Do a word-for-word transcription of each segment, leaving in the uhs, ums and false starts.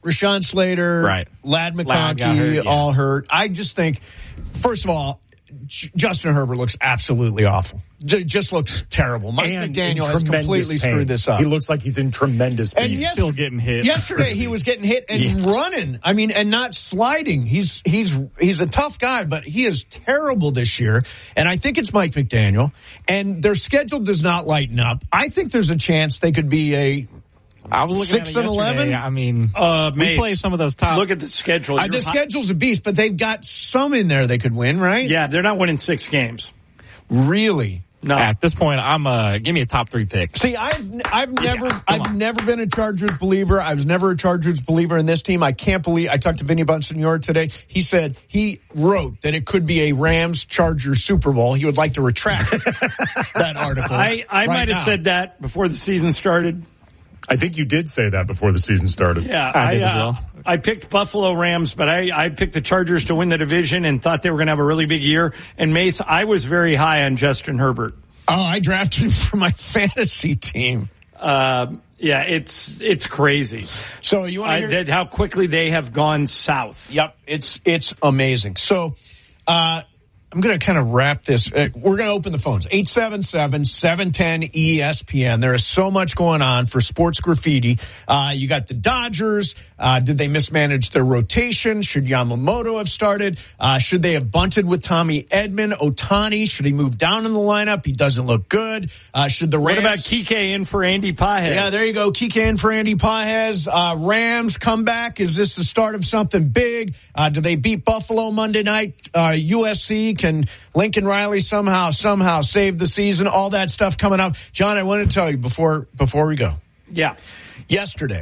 Rashawn Slater, right. Ladd McConkey, hurt, yeah. all hurt. I just think, first of all, J- Justin Herbert looks absolutely awful. J- just looks terrible. Mike and McDaniel has completely pain. screwed this up. He looks like he's in tremendous pain. And He's yes, still getting hit. Yesterday he was getting hit and yeah. running. I mean, and not sliding. He's he's he's a tough guy, but he is terrible this year. And I think it's Mike McDaniel. And their schedule does not lighten up. I think there's a chance they could be a I was looking six at it and yesterday. eleven. I mean, Uh, we Mace, play some of those top. Look at the schedule. Uh, the schedule's a beast, but they've got some in there they could win, right? Yeah, they're not winning six games. Really? No. At this point, I'm uh give me a top three pick. See, I've I've never Yeah, I've on. never been a Chargers believer. I was never a Chargers believer in this team. I can't believe I talked to Vinny Bonsignore today. He said he wrote that it could be a Rams Chargers Super Bowl. He would like to retract that article. I, I right might have now. said that before the season started. I think you did say that before the season started. Yeah, I did uh, as well. I picked Buffalo Rams, but I, I picked the Chargers to win the division and thought they were going to have a really big year. And Mace, I was very high on Justin Herbert. Oh, I drafted him for my fantasy team. Uh, yeah, it's it's crazy. So you want I, to hear? that how quickly they have gone south. Yep, it's it's amazing. So uh, I'm going to kind of wrap this. Uh, we're going to open the phones. eight seven seven, seven one zero, E S P N. There is so much going on for Sports Graffiti. Uh, you got the Dodgers. Uh, did they mismanage their rotation? Should Yamamoto have started? Uh, should they have bunted with Tommy Edman? Ohtani, should he move down in the lineup? He doesn't look good. Uh, should the Rams... What about Kike in for Andy Pajes? Yeah, there you go. Kike in for Andy Pajes. Uh, Rams come back. Is this the start of something big? Uh, do they beat Buffalo Monday night? Uh, U S C, can Lincoln Riley somehow, somehow save the season? All that stuff coming up. John, I want to tell you before, before we go. Yeah. Yesterday,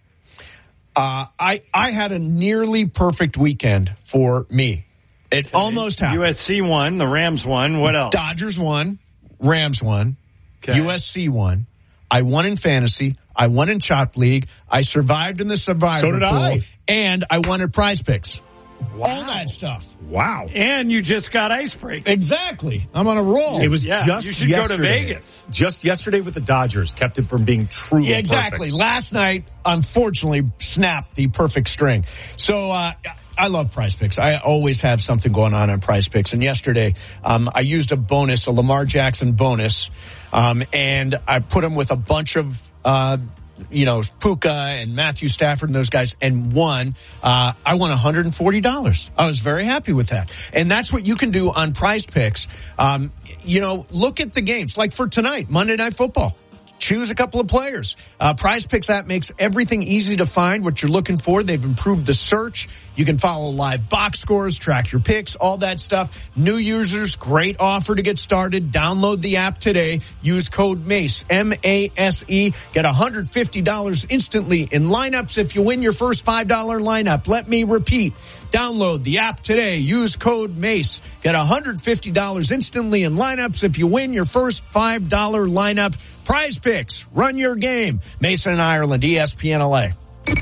uh, I, I had a nearly perfect weekend for me. It Okay. almost happened. U S C won. The Rams won. What else? Dodgers won. Rams won. Okay. U S C won. I won in fantasy. I won in Chop League. I survived in the Survivor So did Pool, I. And I won at Prize Picks. Wow. All that stuff. Wow. And you just got Icebreaker. Exactly. I'm on a roll. It was Yeah, just you should yesterday. go to Vegas. Just yesterday with the Dodgers kept it from being truly Yeah, exactly. perfect. Last night, unfortunately, snapped the perfect string. So, uh, I love Prize Picks. I always have something going on on Prize Picks. And yesterday, um, I used a bonus, a Lamar Jackson bonus, um, and I put him with a bunch of, uh, you know, Puka and Matthew Stafford and those guys, and won. Uh, I won one hundred forty dollars. I was very happy with that. And that's what you can do on Prize Picks. Um, you know, look at the games. Like for tonight, Monday Night Football. Choose a couple of players. Uh, Prize Picks app makes everything easy to find what you're looking for. They've improved the search. You can follow live box scores, track your picks, all that stuff. New users, great offer to get started. Download the app today. Use code MACE, M A S E. Get one hundred fifty dollars instantly in lineups if you win your first five dollar lineup. Let me repeat. Download the app today. Use code MACE. Get one hundred fifty dollars instantly in lineups if you win your first five dollar lineup. Prize Picks. Run your game. Mason and Ireland, E S P N L A.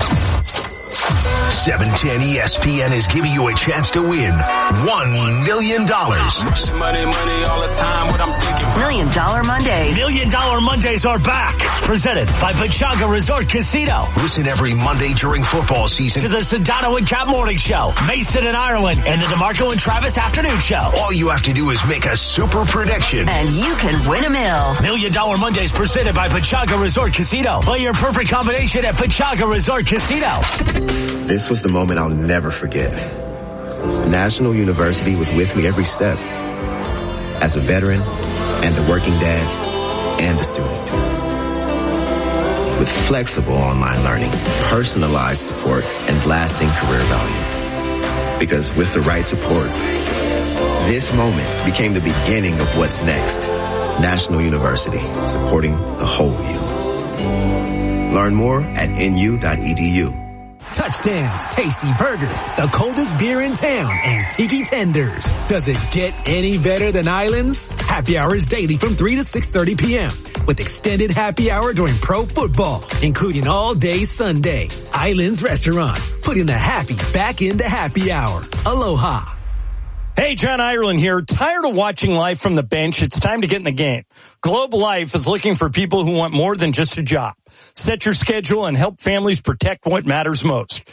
seven ten E S P N is giving you a chance to win one million dollars. Money, money all the time, what I'm thinking. Million Dollar Mondays. Million Dollar Mondays are back. Presented by Pechanga Resort Casino. Listen every Monday during football season To the Sedano and Cap Morning Show. Mason and Ireland. And the DeMarco and Travis Afternoon Show. All you have to do is make a super prediction. And you can win a mill. Million Dollar Mondays presented by Pechanga Resort Casino. Play your perfect combination at Pechanga Resort Casino. This was the moment I'll never forget. National University was with me every step. As a veteran, and the working dad, and the student. With flexible online learning, personalized support, and lasting career value. Because with the right support, this moment became the beginning of what's next. National University, supporting the whole you. Learn more at N U dot E D U. Touchdowns, tasty burgers, the coldest beer in town, and tiki tenders. Does it get any better than Islands? Happy hour is daily from three to six thirty p.m. with extended happy hour during pro football, including all day Sunday. Islands Restaurants, putting the happy back into happy hour. Aloha. Hey, John Ireland here. Tired of watching life from the bench? It's time to get in the game. Globe Life is looking for people who want more than just a job. Set your schedule and help families protect what matters most.